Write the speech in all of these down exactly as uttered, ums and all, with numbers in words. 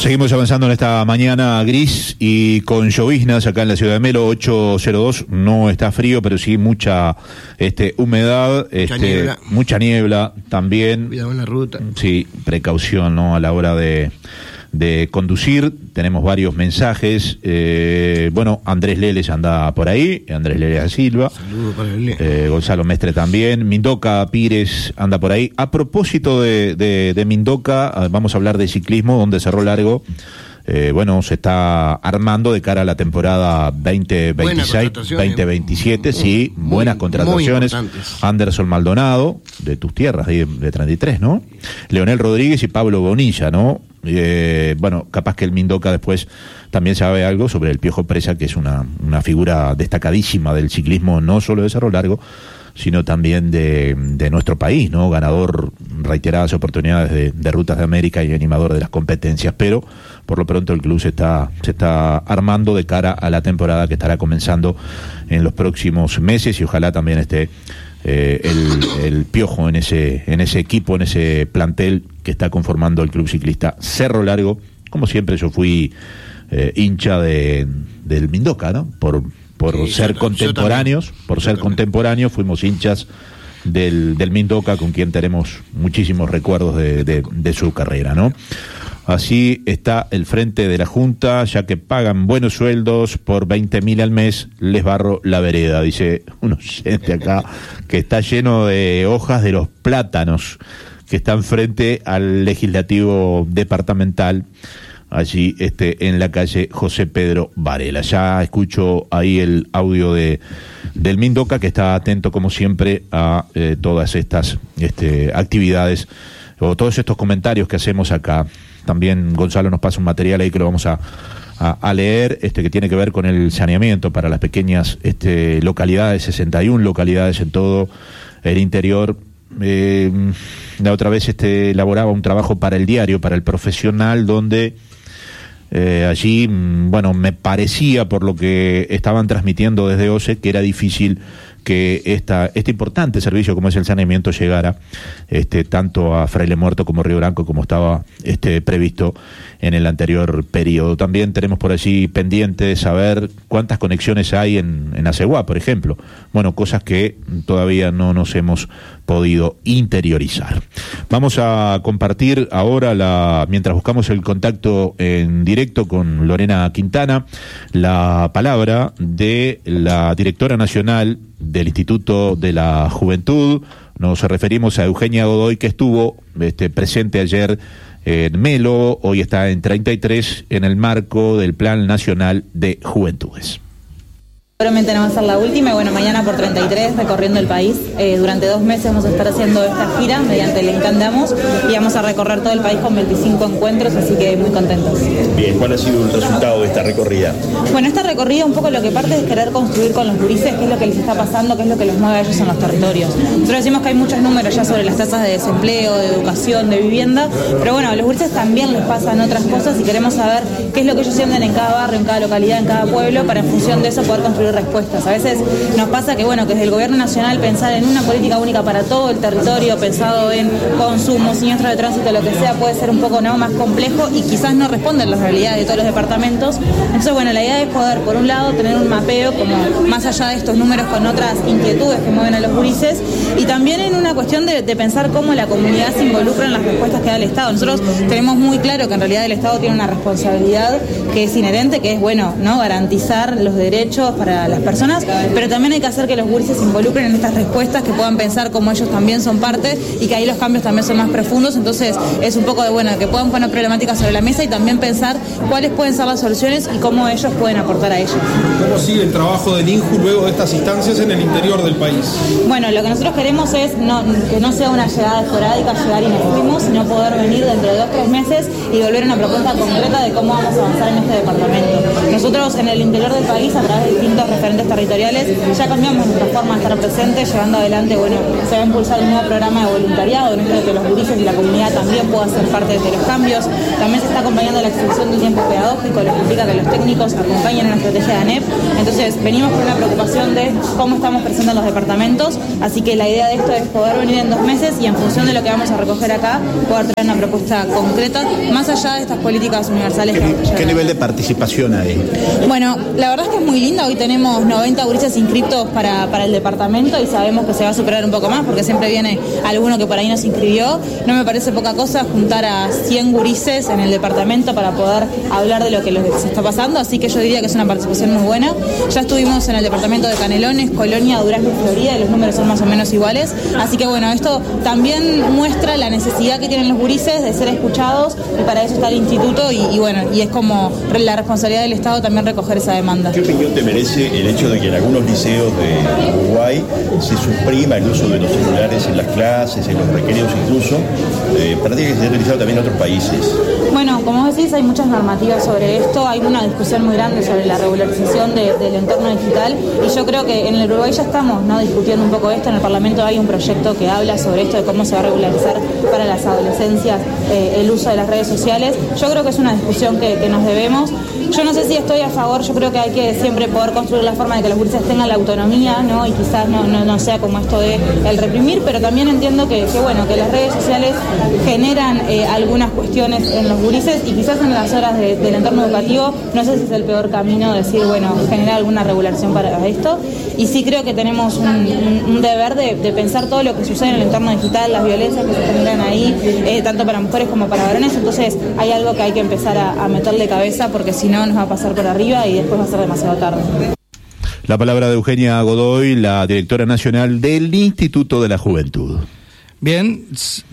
Seguimos avanzando en esta mañana gris y con lloviznas acá en la ciudad de Melo. Ocho cero dos, no está frío, pero sí mucha este, humedad, mucha, este, niebla. mucha niebla también. Cuidado en la ruta. Sí, precaución, ¿no?, a la hora de, de conducir. Tenemos varios mensajes. Eh, bueno, Andrés Leles anda por ahí, Andrés Leles da Silva. Saludos para él. Eh, Gonzalo Mestre también. Mindoca Pires anda por ahí. A propósito de, de, de Mindoca, vamos a hablar de ciclismo, donde Cerro Largo, eh, bueno, se está armando de cara a la temporada veinte veintiséis, veinte veintisiete, sí, muy, buenas contrataciones. Anderson Maldonado, de tus tierras, de, de treinta y tres, ¿no? Leonel Rodríguez y Pablo Bonilla, ¿no? Eh, bueno, capaz que el Mindoca después también sabe algo sobre el Piojo Presa, que es una, una figura destacadísima del ciclismo, no solo de Cerro Largo, sino también de, de nuestro país, ¿no? Ganador reiteradas oportunidades de, de Rutas de América y animador de las competencias, pero por lo pronto el club se está, se está armando de cara a la temporada que estará comenzando en los próximos meses, y ojalá también esté eh, el, el Piojo en ese, en ese equipo, en ese plantel que está conformando el Club Ciclista Cerro Largo. Como siempre, yo fui eh, hincha de, del Mindoca, ¿no? Por por sí, ser yo, contemporáneos, yo por yo ser también. contemporáneos, fuimos hinchas del, del Mindoca, con quien tenemos muchísimos recuerdos de, de, de su carrera, ¿no? Así está el frente de la Junta, ya que pagan buenos sueldos por veinte mil al mes, les barro la vereda, dice un oyente acá, que está lleno de hojas de los plátanos que están frente al legislativo departamental, allí este, en la calle José Pedro Varela. Ya escucho ahí el audio de del Mindoca, que está atento como siempre a eh, todas estas este, actividades o todos estos comentarios que hacemos acá. También Gonzalo nos pasa un material ahí que lo vamos a, a, a leer, este, que tiene que ver con el saneamiento para las pequeñas este, localidades, sesenta y una localidades en todo el interior. Eh, la otra vez este, elaboraba un trabajo para el diario, para el Profesional, donde Eh, allí, bueno, me parecía, por lo que estaban transmitiendo desde O C E, que era difícil que esta, este importante servicio como es el saneamiento llegara este, tanto a Fraile Muerto como Río Branco, como estaba este, previsto en el anterior periodo. También tenemos por allí pendiente de saber cuántas conexiones hay en, en Aceguá, por ejemplo. Bueno, cosas que todavía no nos hemos podido interiorizar. Vamos a compartir ahora, la, mientras buscamos el contacto en directo con Lorena Quintana, la palabra de la directora nacional del Instituto de la Juventud. Nos referimos a Eugenia Godoy, que estuvo este, presente ayer en Melo, hoy está en treinta y tres en el marco del Plan Nacional de Juventudes. Seguramente no va a ser la última, y bueno, mañana por treinta y tres recorriendo el país. Eh, durante dos meses vamos a estar haciendo esta gira mediante el Encandamos, y vamos a recorrer todo el país con veinticinco encuentros, así que muy contentos. Bien, ¿cuál ha sido el resultado de esta recorrida? Bueno, esta recorrida un poco lo que parte es querer construir con los gurises qué es lo que les está pasando, qué es lo que los mueve a ellos en los territorios. Nosotros decimos que hay muchos números ya sobre las tasas de desempleo, de educación, de vivienda, pero bueno, a los gurises también les pasan otras cosas, y queremos saber qué es lo que ellos sienten en cada barrio, en cada localidad, en cada pueblo, para en función de eso poder construir respuestas. A veces nos pasa que, bueno, que desde el gobierno nacional pensar en una política única para todo el territorio, pensado en consumo, siniestro de tránsito, lo que sea, puede ser un poco no más complejo y quizás no responde a las realidades de todos los departamentos. Entonces, bueno, la idea es poder, por un lado, tener un mapeo como más allá de estos números con otras inquietudes que mueven a los gurises, y también en una cuestión de, de pensar cómo la comunidad se involucra en las respuestas que da el Estado. Nosotros tenemos muy claro que en realidad el Estado tiene una responsabilidad que es inherente, que es, bueno, no garantizar los derechos para las personas, pero también hay que hacer que los gurises se involucren en estas respuestas, que puedan pensar cómo ellos también son parte, y que ahí los cambios también son más profundos. Entonces es un poco de, bueno, que puedan poner problemáticas sobre la mesa y también pensar cuáles pueden ser las soluciones y cómo ellos pueden aportar a ellas. ¿Cómo sigue el trabajo del INJU luego de estas instancias en el interior del país? Bueno, lo que nosotros queremos es no, que no sea una llegada esporádica, llegar y nos fuimos, sino poder venir dentro de dos o tres meses y volver a una propuesta concreta de cómo vamos a avanzar en este departamento. Nosotros en el interior del país, a través de distintos distintos referentes territoriales, ya cambiamos nuestra forma de estar presentes, llevando adelante, bueno, se va a impulsar un nuevo programa de voluntariado, en esto de que los gurises y la comunidad también puedan ser parte de los cambios. También se está acompañando la extensión de un tiempo pedagógico, lo que implica que los técnicos acompañen en la estrategia de ANEP. Entonces, venimos con una preocupación de cómo estamos presentes en los departamentos, así que la idea de esto es poder venir en dos meses y en función de lo que vamos a recoger acá, poder traer una propuesta concreta, más allá de estas políticas universales. ¿Qué, que ¿qué nivel de participación hay? Bueno, la verdad es que es muy linda. Hoy tenemos noventa gurises inscriptos para, para el departamento y sabemos que se va a superar un poco más porque siempre viene alguno que por ahí nos inscribió. No me parece poca cosa juntar a cien gurises en el departamento para poder hablar de lo que les está pasando, así que yo diría que es una participación muy buena. Ya estuvimos en el departamento de Canelones, Colonia, Durazno y Florida y los números son más o menos iguales, así que bueno, esto también muestra la necesidad que tienen los gurises de ser escuchados y para eso está el instituto y, y bueno, y es como la responsabilidad del Estado también recoger esa demanda. ¿Qué opinión te merece el hecho de que en algunos liceos de Uruguay se suprima el uso de los celulares en las clases, en los recreos incluso, eh, prácticas que se han realizado también en otros países? Bueno, como vos decís, hay muchas normativas sobre esto, hay una discusión muy grande sobre la regularización de, del entorno digital y yo creo que en el Uruguay ya estamos, ¿no?, discutiendo un poco esto. En el Parlamento hay un proyecto que habla sobre esto, de cómo se va a regularizar para las adolescencias eh, el uso de las redes sociales. Yo creo que es una discusión que, que nos debemos. Yo no sé si estoy a favor, yo creo que hay que siempre poder construir la forma de que los gurises tengan la autonomía, ¿no?, y quizás no, no, no sea como esto de el reprimir, pero también entiendo que, que bueno, que las redes sociales generan eh, algunas cuestiones en los gurises y quizás en las horas de, del entorno educativo, no sé si es el peor camino decir, bueno, generar alguna regulación para esto. Y sí creo que tenemos un, un, un deber de, de pensar todo lo que sucede en el entorno digital, las violencias que se generan ahí, eh, tanto para mujeres como para varones. Entonces hay algo que hay que empezar a, a meterle cabeza porque si no nos va a pasar por arriba y después va a ser demasiado tarde. La palabra de Eugenia Godoy, la directora nacional del Instituto de la Juventud. Bien,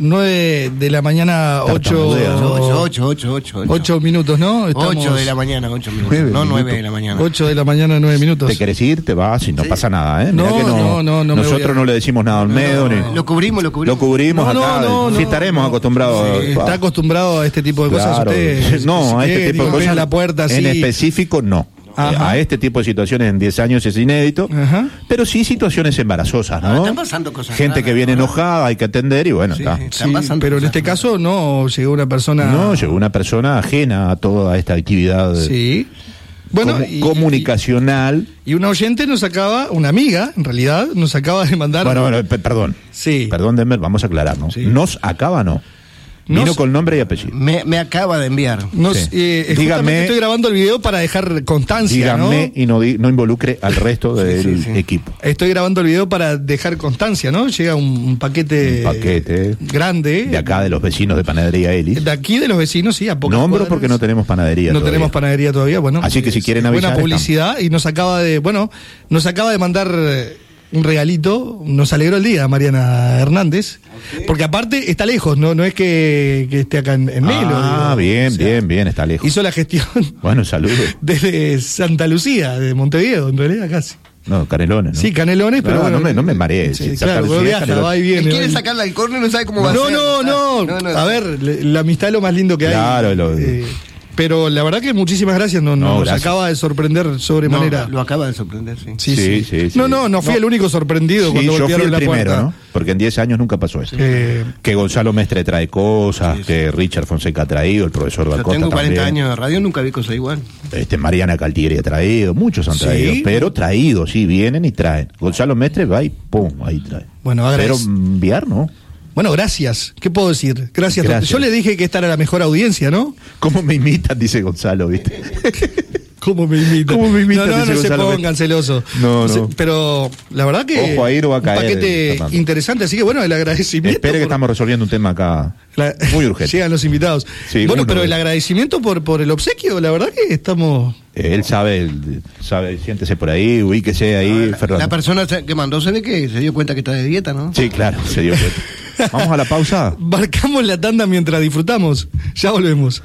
nueve de la mañana, ocho, ocho, ocho, ocho, ocho, ocho minutos, ¿no? Estamos... ocho de la mañana, ocho minutos, nueve no nueve de la mañana. Ocho de la mañana, nueve minutos. ¿Te querés ir? Te vas y no sí. pasa nada, ¿eh? No, Mirá que no, no, no, no nosotros a... no le decimos nada al medio. No, no, ni... Lo cubrimos, lo cubrimos. Lo cubrimos no, acá. No, no, sí estaremos no, acostumbrados. Sí, está acostumbrado a este tipo de cosas claro. usted. No, a este tipo de cosas. La puerta, en sí. específico, no. Ajá. A este tipo de situaciones en diez años es inédito. Ajá. Pero sí situaciones embarazosas, ¿no? no están pasando cosas Gente raras, que viene ¿no? enojada, hay que atender y bueno, sí, está. Sí, pero en este caso no llegó una persona... No, llegó una persona ajena a toda esta actividad sí. bueno, com y, comunicacional. Y una oyente nos acaba, una amiga, en realidad, nos acaba de mandar... Bueno, bueno, perdón. Sí. Perdón, Denver, vamos a aclarar, ¿no? Sí. Nos acaba, no. Nos, Vino con nombre y apellido. Me, me acaba de enviar. Nos, sí. eh, dígame, estoy grabando el video para dejar constancia. Dígame ¿no? y no, no involucre al resto del sí, sí, sí. equipo. Estoy grabando el video para dejar constancia, ¿no? Llega un, un paquete, un paquete grande. De acá, de los vecinos de Panadería Elis. De aquí, de los vecinos, sí, a pocas Nombro cuadras. porque no tenemos panadería No todavía. tenemos panadería todavía, bueno. Así que si quieren avisar. Buena publicidad estamos. Y nos acaba de, bueno, nos acaba de mandar... un regalito, nos alegró el día Mariana Hernández, okay. Porque aparte está lejos, no no es que, que esté acá en, en Melo. Ah, digo. bien, o sea, bien, bien, está lejos. Hizo la gestión. Bueno, saludos. Desde Santa Lucía, de Montevideo, en realidad casi. No, Canelones, ¿no? Sí, Canelones, pero no, bueno. No me, no me marees. Sí, claro, Lucía, viaja, Canelones. Va y viene. Quiere sacarla al córner, no sabe cómo va no, a ser. No, no, no, no. A ver, la amistad es lo más lindo que claro, hay. Claro, lo... eh, Pero la verdad que muchísimas gracias, no, no, nos gracias. acaba de sorprender sobremanera. No, lo acaba de sorprender, sí. Sí, sí, sí. sí, sí. No, no, no fui no. el único sorprendido sí, cuando yo golpearon fui el la primero, puerta. ¿no? Porque en diez años nunca pasó eso. Eh, que Gonzalo Mestre trae cosas, sí, sí. que Richard Fonseca ha traído, el profesor Yo Dalcosta tengo cuarenta también. años de radio, nunca vi cosa igual. Este, Mariana Caltieri ha traído, muchos han ¿Sí? traído, pero traído, sí, vienen y traen. Gonzalo Mestre va y pum, ahí trae. Bueno, agradezco. Pero enviar, ¿no? Bueno, gracias. ¿Qué puedo decir? Gracias. Gracias. Yo le dije que esta era la mejor audiencia, ¿no? ¿Cómo me imitan? Dice Gonzalo, ¿viste? ¿Cómo me imitan? ¿Cómo me imitan? No, no, no se Gonzalo, pongan celosos. No, no. Pero la verdad que... Ojo, ahí no va a caer. Un paquete Fernando. interesante, así que bueno, el agradecimiento... Espere por... que estamos resolviendo un tema acá la... muy urgente. Llegan los invitados. Sí, bueno, uno, pero el agradecimiento por, por el obsequio, la verdad que estamos... Eh, él sabe, él sabe, siéntese por ahí, ubíquese ahí, la, Fernando. La persona que mandó se ve que se dio cuenta que está de dieta, ¿no? Sí, claro, se dio cuenta. Vamos a la pausa. Marcamos la tanda mientras disfrutamos. Ya volvemos.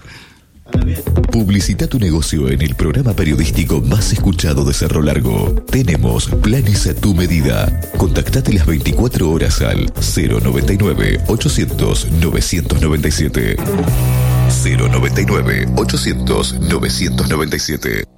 Publicita tu negocio en el programa periodístico más escuchado de Cerro Largo. Tenemos planes a tu medida. Contactate las veinticuatro horas al cero noventa y nueve, ochocientos, novecientos noventa y siete. cero noventa y nueve, ochocientos, novecientos noventa y siete.